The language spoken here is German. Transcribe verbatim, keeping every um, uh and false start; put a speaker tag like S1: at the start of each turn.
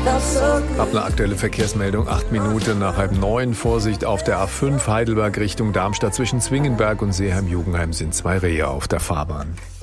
S1: Ab eine aktuelle Verkehrsmeldung, acht Minuten nach halb neun. Vorsicht auf der A fünf Heidelberg Richtung Darmstadt. Zwischen Zwingenberg und Seeheim-Jugenheim sind zwei Rehe auf der Fahrbahn.